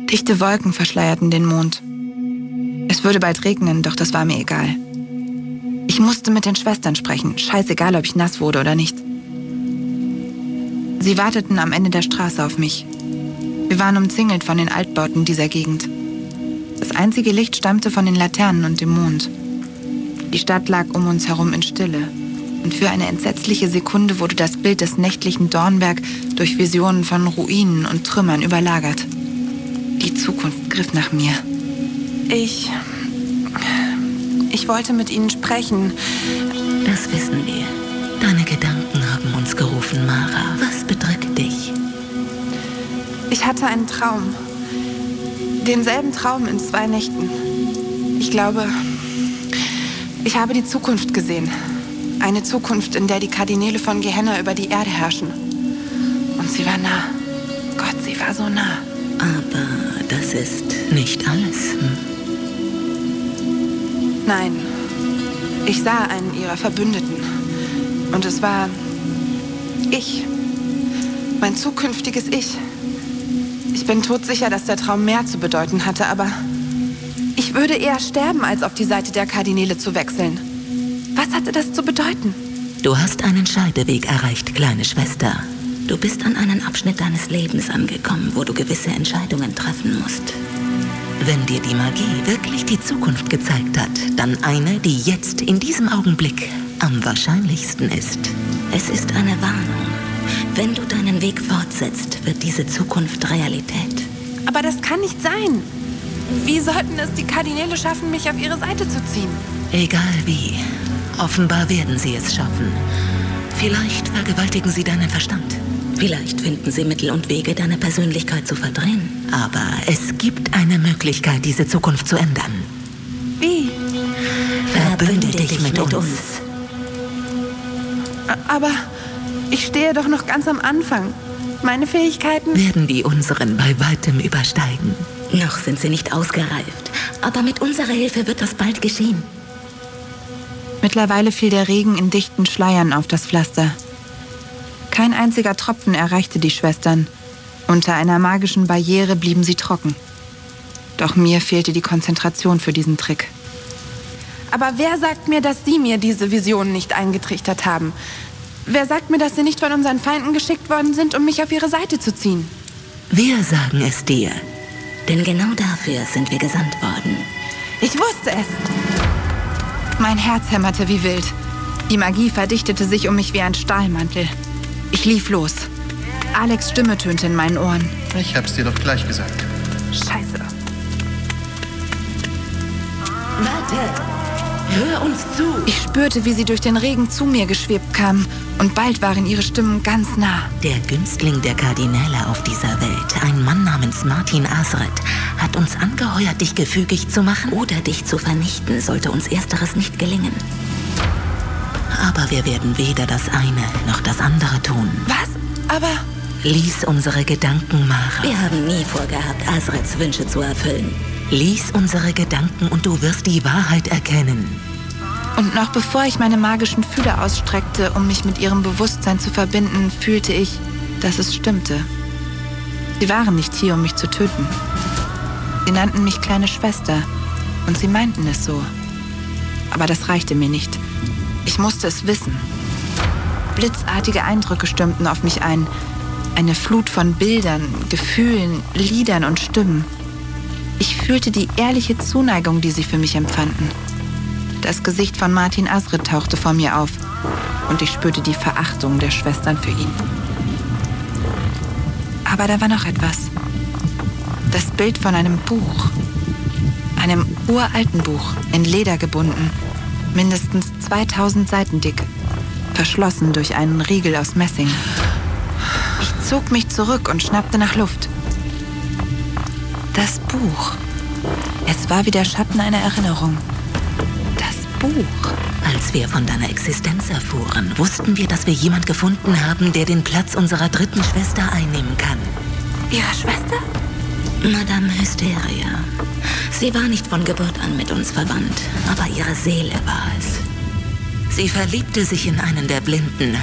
Dichte Wolken verschleierten den Mond. Es würde bald regnen, doch das war mir egal. Ich musste mit den Schwestern sprechen, scheißegal, ob ich nass wurde oder nicht. Sie warteten am Ende der Straße auf mich. Wir waren umzingelt von den Altbauten dieser Gegend. Das einzige Licht stammte von den Laternen und dem Mond. Die Stadt lag um uns herum in Stille. Und für eine entsetzliche Sekunde wurde das Bild des nächtlichen Dornberg durch Visionen von Ruinen und Trümmern überlagert. Die Zukunft griff nach mir. Ich wollte mit Ihnen sprechen. Das wissen wir. Deine Gedanken haben uns gerufen, Mara. Was bedrückt dich? Ich hatte einen Traum. Denselben Traum in 2 Nächten. Ich glaube, ich habe die Zukunft gesehen. Eine Zukunft, in der die Kardinäle von Gehenna über die Erde herrschen. Und sie war nah. Gott, sie war so nah. Aber das ist nicht alles. Nein. Ich sah einen ihrer Verbündeten. Und es war ich. Mein zukünftiges Ich. Ich bin todsicher, dass der Traum mehr zu bedeuten hatte, aber ich würde eher sterben, als auf die Seite der Kardinäle zu wechseln. Was hatte das zu bedeuten? Du hast einen Scheideweg erreicht, kleine Schwester. Du bist an einen Abschnitt deines Lebens angekommen, wo du gewisse Entscheidungen treffen musst. Wenn dir die Magie wirklich die Zukunft gezeigt hat, dann eine, die jetzt in diesem Augenblick am wahrscheinlichsten ist. Es ist eine Warnung. Wenn du deinen Weg fortsetzt, wird diese Zukunft Realität. Aber das kann nicht sein. Wie sollten es die Kardinäle schaffen, mich auf ihre Seite zu ziehen? Egal wie. Offenbar werden sie es schaffen. Vielleicht vergewaltigen sie deinen Verstand. Vielleicht finden sie Mittel und Wege, deine Persönlichkeit zu verdrehen. Aber es gibt eine Möglichkeit, diese Zukunft zu ändern. Wie? Verbünde dich mit uns. Aber ich stehe doch noch ganz am Anfang. Meine Fähigkeiten werden die unseren bei weitem übersteigen. Noch sind sie nicht ausgereift. Aber mit unserer Hilfe wird das bald geschehen. Mittlerweile fiel der Regen in dichten Schleiern auf das Pflaster. Kein einziger Tropfen erreichte die Schwestern. Unter einer magischen Barriere blieben sie trocken. Doch mir fehlte die Konzentration für diesen Trick. Aber wer sagt mir, dass Sie mir diese Visionen nicht eingetrichtert haben? Wer sagt mir, dass Sie nicht von unseren Feinden geschickt worden sind, um mich auf ihre Seite zu ziehen? Wir sagen es dir. Denn genau dafür sind wir gesandt worden. Ich wusste es! Mein Herz hämmerte wie wild. Die Magie verdichtete sich um mich wie ein Stahlmantel. Ich lief los. Alex' Stimme tönte in meinen Ohren. Ich hab's dir doch gleich gesagt. Scheiße. Warte! Hör uns zu! Ich spürte, wie sie durch den Regen zu mir geschwebt kamen. Und bald waren ihre Stimmen ganz nah. Der Günstling der Kardinäle auf dieser Welt, ein Mann namens Martin Asret, hat uns angeheuert, dich gefügig zu machen oder dich zu vernichten, sollte uns Ersteres nicht gelingen. Aber wir werden weder das eine noch das andere tun. Was? Aber... Lies unsere Gedanken, Mara. Wir haben nie vorgehabt, Asrets Wünsche zu erfüllen. Lies unsere Gedanken und du wirst die Wahrheit erkennen. Und noch bevor ich meine magischen Fühler ausstreckte, um mich mit ihrem Bewusstsein zu verbinden, fühlte ich, dass es stimmte. Sie waren nicht hier, um mich zu töten. Sie nannten mich kleine Schwester und sie meinten es so. Aber das reichte mir nicht. Ich musste es wissen. Blitzartige Eindrücke stürmten auf mich ein. Eine Flut von Bildern, Gefühlen, Liedern und Stimmen. Ich fühlte die ehrliche Zuneigung, die sie für mich empfanden. Das Gesicht von Martin Asret tauchte vor mir auf und ich spürte die Verachtung der Schwestern für ihn. Aber da war noch etwas. Das Bild von einem Buch. Einem uralten Buch, in Leder gebunden, mindestens 2000 Seiten dick, verschlossen durch einen Riegel aus Messing. Ich zog mich zurück und schnappte nach Luft. Das Buch. Es war wie der Schatten einer Erinnerung. Das Buch. Als wir von deiner Existenz erfuhren, wussten wir, dass wir jemand gefunden haben, der den Platz unserer dritten Schwester einnehmen kann. Ihre Schwester? Madame Hysteria. Sie war nicht von Geburt an mit uns verwandt, aber ihre Seele war es. Sie verliebte sich in einen der Blinden,